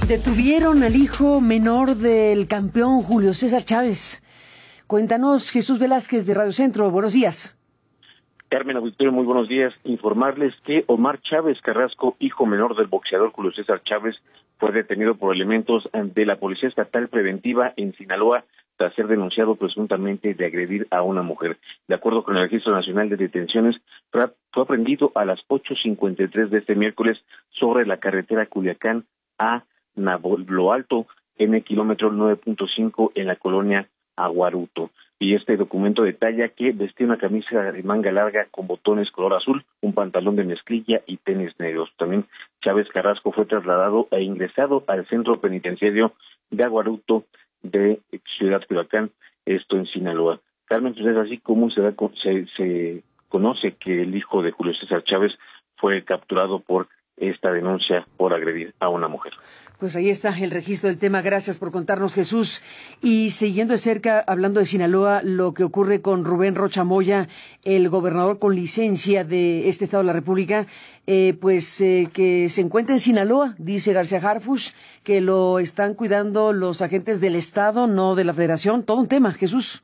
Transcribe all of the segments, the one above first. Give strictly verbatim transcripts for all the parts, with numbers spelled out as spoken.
Detuvieron al hijo menor del campeón Julio César Chávez. Cuéntanos, Jesús Velázquez de Radio Centro. Buenos días. Carmen Auditorio, muy buenos días. Informarles que Omar Chávez Carrasco, hijo menor del boxeador Julio César Chávez, fue detenido por elementos de la Policía Estatal Preventiva en Sinaloa tras ser denunciado presuntamente de agredir a una mujer. De acuerdo con el Registro Nacional de Detenciones, fue aprendido a las ocho cincuenta y tres de este miércoles sobre la carretera Culiacán a Nabolo Alto, en el kilómetro nueve punto cinco en la colonia Aguaruto. Y este documento detalla que vestía una camisa de manga larga con botones color azul, un pantalón de mezclilla y tenis negros. También Chávez Carrasco fue trasladado e ingresado al centro penitenciario de Aguaruto de Ciudad Culiacán, esto en Sinaloa. Carmen, pues es así como se, da, se, se conoce que el hijo de Julio César Chávez fue capturado por esta denuncia por agredir a una mujer. Pues ahí está el registro del tema. Gracias por contarnos, Jesús. Y siguiendo de cerca, hablando de Sinaloa, lo que ocurre con Rubén Rocha Moya, el gobernador con licencia de este estado de la República, eh, pues eh, que se encuentra en Sinaloa, dice García Harfuch, que lo están cuidando los agentes del estado, no de la federación. Todo un tema, Jesús.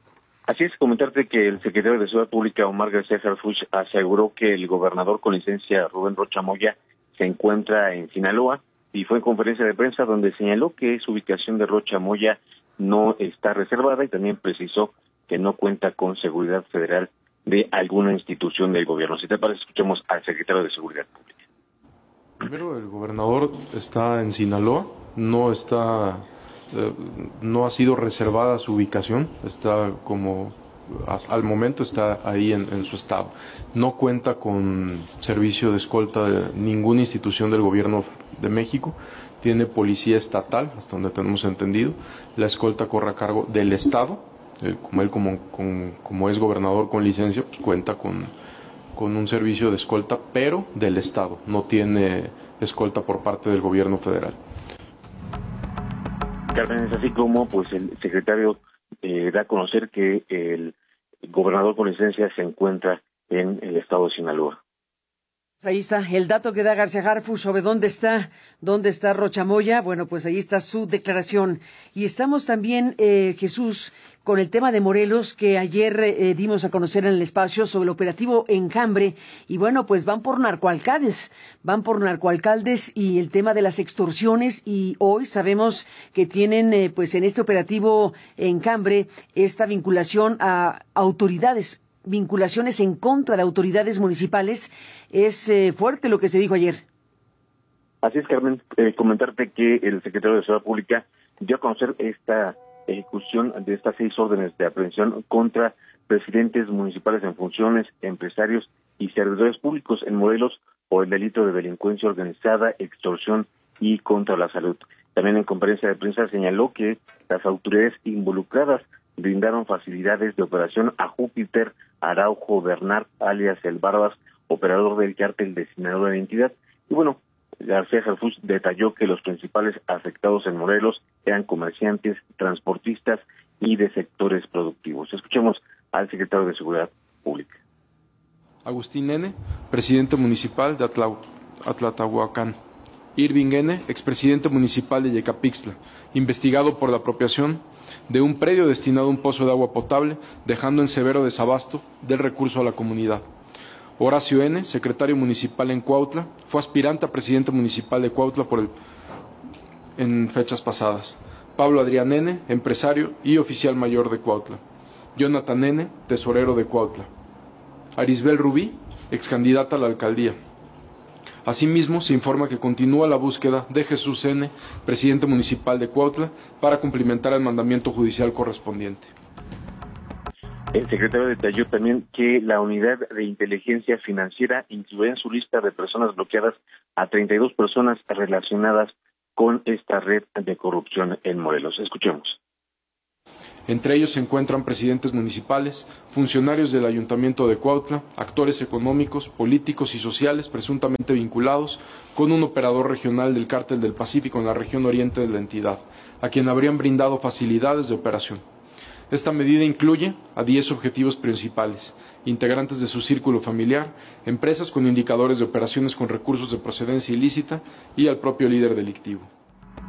Así es, comentarte que el secretario de Seguridad Pública, Omar García Harfuch, aseguró que el gobernador con licencia, Rubén Rocha Moya, se encuentra en Sinaloa, y fue en conferencia de prensa donde señaló que su ubicación de Rocha Moya no está reservada y también precisó que no cuenta con seguridad federal de alguna institución del gobierno. Si te parece, escuchemos al secretario de Seguridad Pública. Primero, el gobernador está en Sinaloa, no está, eh, no ha sido reservada su ubicación, está como al momento está ahí en, en su estado. No cuenta con servicio de escolta de ninguna institución del gobierno de México, tiene policía estatal, hasta donde tenemos entendido, la escolta corre a cargo del estado, eh, como él como, como, como es gobernador con licencia, pues cuenta con, con un servicio de escolta, pero del estado, no tiene escolta por parte del gobierno federal. Carmen, es así como pues el secretario eh, da a conocer que el gobernador con licencia se encuentra en el estado de Sinaloa. Ahí está el dato que da García Harfuch sobre dónde está, dónde está Rocha Moya. Bueno, pues ahí está su declaración. Y estamos también, eh, Jesús, con el tema de Morelos, que ayer eh, dimos a conocer en el espacio sobre el operativo Enjambre. Y bueno, pues van por narcoalcaldes, van por narcoalcaldes y el tema de las extorsiones. Y hoy sabemos que tienen, eh, pues en este operativo Enjambre, esta vinculación a autoridades, vinculaciones en contra de autoridades municipales. Es eh, fuerte lo que se dijo ayer. Así es, Carmen, eh, comentarte que el secretario de Seguridad Pública dio a conocer esta ejecución de estas seis órdenes de aprehensión contra presidentes municipales en funciones, empresarios y servidores públicos en Morelos por el delito de delincuencia organizada, extorsión y contra la salud. También en conferencia de prensa señaló que las autoridades involucradas brindaron facilidades de operación a Júpiter Araujo Bernard, alias El Barbas, operador del cártel de Sinaloa de entidad. Y bueno, García Harfuch detalló que los principales afectados en Morelos eran comerciantes, transportistas y de sectores productivos. Escuchemos al secretario de Seguridad Pública. Agustín N., presidente municipal de Atla- Atlatahuacán. Irving N., expresidente municipal de Yecapixtla, investigado por la apropiación de un predio destinado a un pozo de agua potable, dejando en severo desabasto del recurso a la comunidad. Horacio N., secretario municipal en Cuautla, fue aspirante a presidente municipal de Cuautla por el, en fechas pasadas. Pablo Adrián N., empresario y oficial mayor de Cuautla. Jonathan N., tesorero de Cuautla. Arisbel Rubí, excandidata a la alcaldía. Asimismo, se informa que continúa la búsqueda de Jesús N., presidente municipal de Cuautla, para cumplimentar el mandamiento judicial correspondiente. El secretario detalló también que la unidad de inteligencia financiera incluye en su lista de personas bloqueadas a treinta y dos personas relacionadas con esta red de corrupción en Morelos. Escuchemos. Entre ellos se encuentran presidentes municipales, funcionarios del Ayuntamiento de Cuautla, actores económicos, políticos y sociales presuntamente vinculados con un operador regional del Cártel del Pacífico en la región oriente de la entidad, a quien habrían brindado facilidades de operación. Esta medida incluye a diez objetivos principales, integrantes de su círculo familiar, empresas con indicadores de operaciones con recursos de procedencia ilícita y al propio líder delictivo.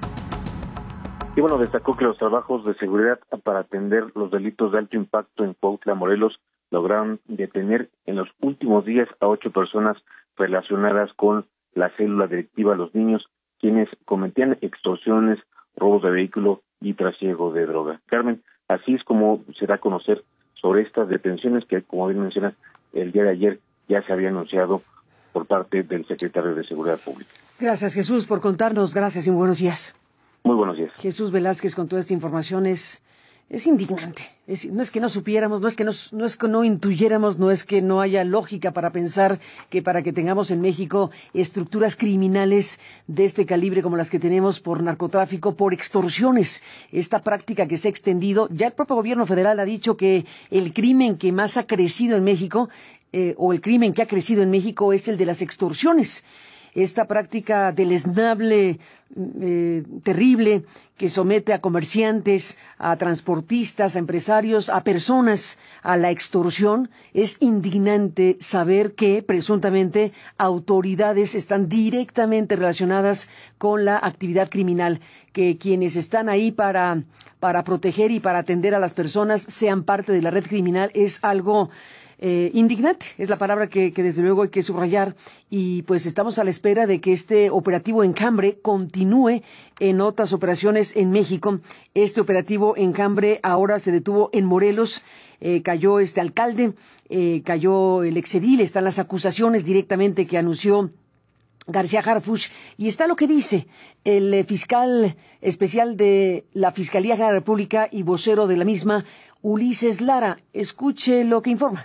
Y bueno, destacó que los trabajos de seguridad para atender los delitos de alto impacto en Cuautla, Morelos, lograron detener en los últimos días a ocho personas relacionadas con la célula delictiva Los Niños, quienes cometían extorsiones, robos de vehículo y trasiego de droga. Carmen, así es como se da a conocer sobre estas detenciones que, como bien mencionas, el día de ayer ya se había anunciado por parte del secretario de Seguridad Pública. Gracias, Jesús, por contarnos. Gracias y muy buenos días. Muy buenos días. Jesús Velázquez, con toda esta información, es, es indignante. Es, no es que no supiéramos, no es que no, no es que no intuyéramos, no es que no haya lógica para pensar que para que tengamos en México estructuras criminales de este calibre como las que tenemos por narcotráfico, por extorsiones. Esta práctica que se ha extendido, ya el propio gobierno federal ha dicho que el crimen que más ha crecido en México, eh, o el crimen que ha crecido en México es el de las extorsiones. Esta práctica deleznable, eh, terrible, que somete a comerciantes, a transportistas, a empresarios, a personas a la extorsión, es indignante saber que presuntamente autoridades están directamente relacionadas con la actividad criminal, que quienes están ahí para, para proteger y para atender a las personas sean parte de la red criminal es algo Eh, indignante, es la palabra que, que desde luego hay que subrayar, y pues estamos a la espera de que este operativo Encambre continúe en otras operaciones en México. Este operativo Encambre ahora se detuvo en Morelos, eh, cayó este alcalde, eh, cayó el exedil, están las acusaciones directamente que anunció García Harfuch, y está lo que dice el eh, fiscal especial de la Fiscalía General de la República y vocero de la misma, Ulises Lara. Escuche lo que informa.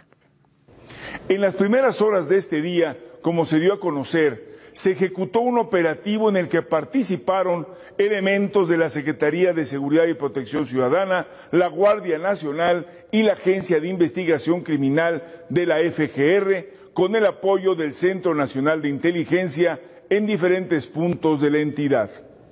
En las primeras horas de este día, como se dio a conocer, se ejecutó un operativo en el que participaron elementos de la Secretaría de Seguridad y Protección Ciudadana, la Guardia Nacional y la Agencia de Investigación Criminal de la F G R, con el apoyo del Centro Nacional de Inteligencia en diferentes puntos de la entidad.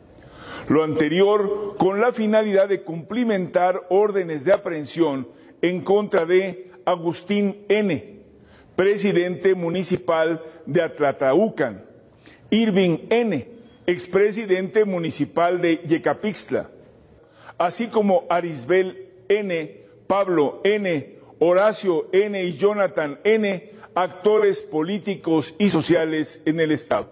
Lo anterior con la finalidad de cumplimentar órdenes de aprehensión en contra de Agustín N., presidente municipal de Atlataucan, Irving N., expresidente municipal de Yecapixtla, así como Arisbel N., Pablo N., Horacio N. y Jonathan N., actores políticos y sociales en el Estado.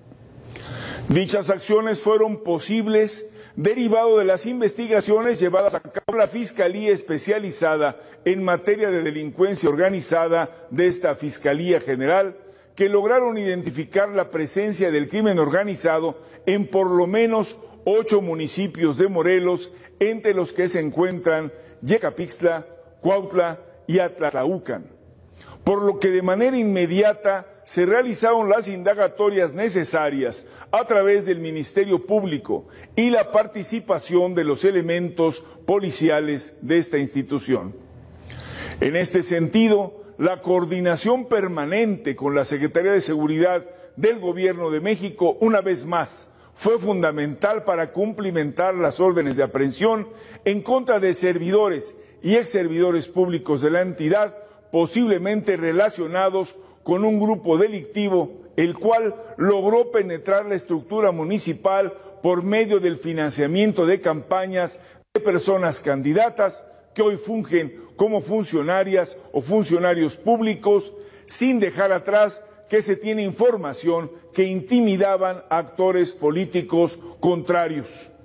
Dichas acciones fueron posibles derivado de las investigaciones llevadas a cabo por la Fiscalía Especializada en materia de delincuencia organizada de esta Fiscalía General, que lograron identificar la presencia del crimen organizado en por lo menos ocho municipios de Morelos, entre los que se encuentran Yecapixtla, Cuautla y Atlalaucan, por lo que de manera inmediata se realizaron las indagatorias necesarias a través del Ministerio Público y la participación de los elementos policiales de esta institución. En este sentido, la coordinación permanente con la Secretaría de Seguridad del Gobierno de México, una vez más, fue fundamental para cumplimentar las órdenes de aprehensión en contra de servidores y exservidores públicos de la entidad, posiblemente relacionados con un grupo delictivo, el cual logró penetrar la estructura municipal por medio del financiamiento de campañas de personas candidatas que hoy fungen como funcionarias o funcionarios públicos, sin dejar atrás que se tiene información que intimidaban a actores políticos contrarios.